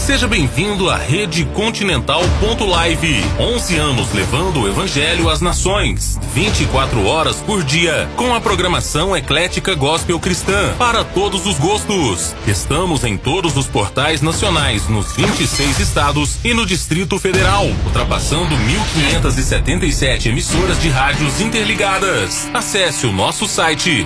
Seja bem-vindo à Rede Continental.live. 11 anos levando o Evangelho às nações. 24 horas por dia, com a programação eclética gospel cristã para todos os gostos. Estamos em todos os portais nacionais, nos 26 estados e no Distrito Federal, ultrapassando 1.577 emissoras de rádios interligadas. Acesse o nosso site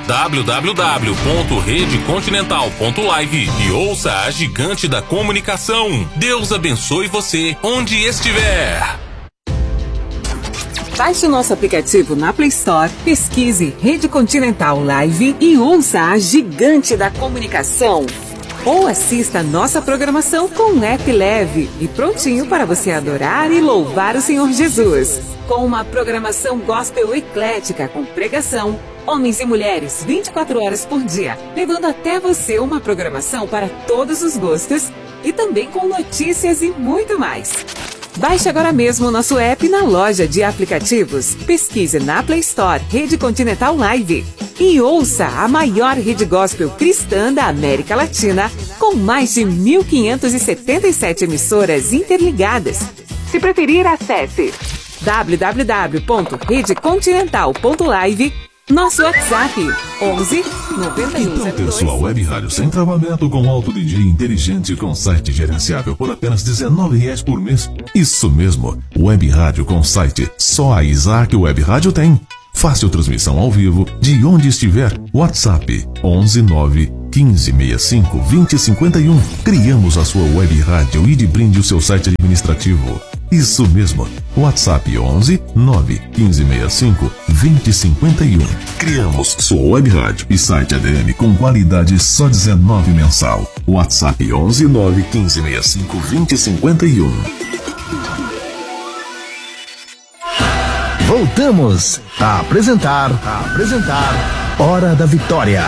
www.redecontinental.live e ouça a gigante da comunicação. Deus abençoe você onde estiver. Baixe o nosso aplicativo na Play Store, pesquise Rede Continental Live e ouça a gigante da comunicação. Ou assista a nossa programação com um app leve e prontinho para você adorar e louvar o Senhor Jesus. Com uma programação gospel eclética com pregação, homens e mulheres 24 horas por dia, levando até você uma programação para todos os gostos e também com notícias e muito mais. Baixe agora mesmo o nosso app na loja de aplicativos. Pesquise na Play Store Rede Continental Live e ouça a maior rede gospel cristã da América Latina, com mais de 1.577 emissoras interligadas. Se preferir, acesse www.redecontinental.live, nosso WhatsApp 11 91. Então, pessoal, Web Rádio sem travamento, com alto DJ inteligente, com site gerenciável por apenas R$19 por mês. Isso mesmo, Web Rádio com site. Só a Isaac Web Rádio tem. Fácil transmissão ao vivo, de onde estiver. WhatsApp 11 9 15 65 20 51. Criamos a sua Web Rádio e de brinde o seu site administrativo. Isso mesmo, WhatsApp 11 9 15 65 20 51. Criamos sua Web Rádio e site ADM com qualidade só R$19 mensal. WhatsApp 11 9 15 65 20 51. Voltamos a apresentar Hora da Vitória.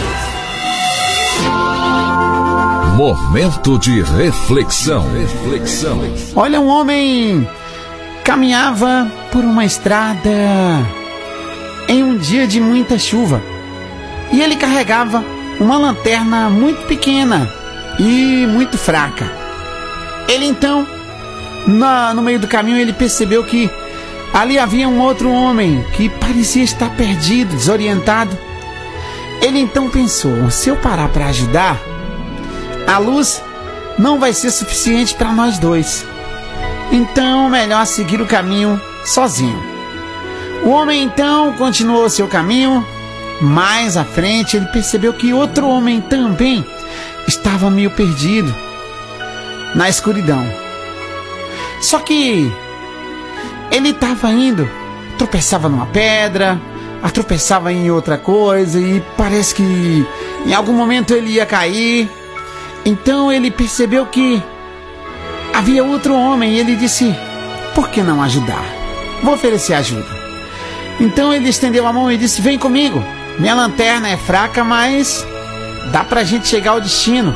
Momento de reflexão. Olha, um homem caminhava por uma estrada em um dia de muita chuva e ele carregava uma lanterna muito pequena e muito fraca. Ele então, no meio do caminho, ele percebeu que ali havia um outro homem que parecia estar perdido, desorientado. Ele então pensou: se eu parar para ajudar, a luz não vai ser suficiente para nós dois. Então, melhor seguir o caminho sozinho. O homem então continuou seu caminho. Mais à frente, ele percebeu que outro homem também estava meio perdido na escuridão. Só que ele estava indo, tropeçava numa pedra, tropeçava em outra coisa e parece que em algum momento ele ia cair. Então ele percebeu que havia outro homem e ele disse: por que não ajudar? Vou oferecer ajuda. Então ele estendeu a mão e disse: vem comigo, minha lanterna é fraca, mas dá pra gente chegar ao destino.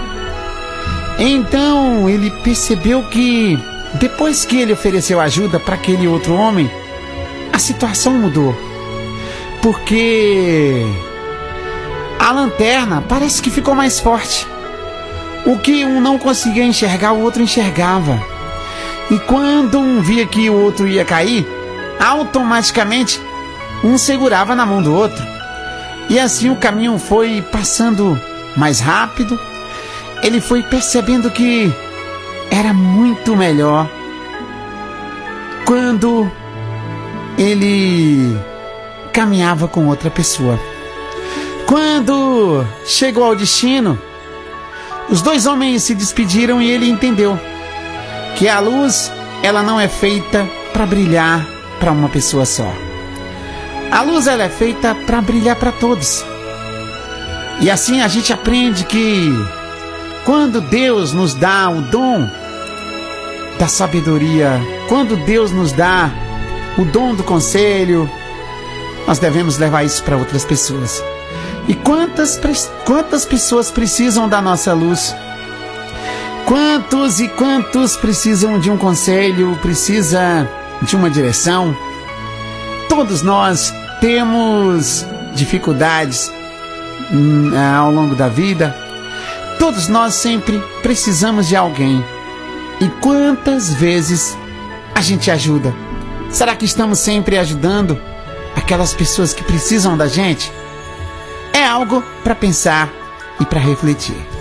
Então ele percebeu que depois que ele ofereceu ajuda para aquele outro homem, a situação mudou. Porque a lanterna parece que ficou mais forte. O que um não conseguia enxergar, o outro enxergava. E quando um via que o outro ia cair, automaticamente um segurava na mão do outro. E assim o caminho foi passando mais rápido. Ele foi percebendo que era muito melhor quando ele caminhava com outra pessoa. Quando chegou ao destino, os dois homens se despediram e ele entendeu que a luz, ela não é feita para brilhar para uma pessoa só. A luz, ela é feita para brilhar para todos. E assim a gente aprende que quando Deus nos dá o dom da sabedoria, quando Deus nos dá o dom do conselho, nós devemos levar isso para outras pessoas. E quantas pessoas precisam da nossa luz? Quantos e quantos precisam de um conselho, precisa de uma direção? Todos nós temos dificuldades ao longo da vida. Todos nós sempre precisamos de alguém E quantas vezes a gente ajuda? Será que estamos sempre ajudando aquelas pessoas que precisam da gente? É algo para pensar e para refletir.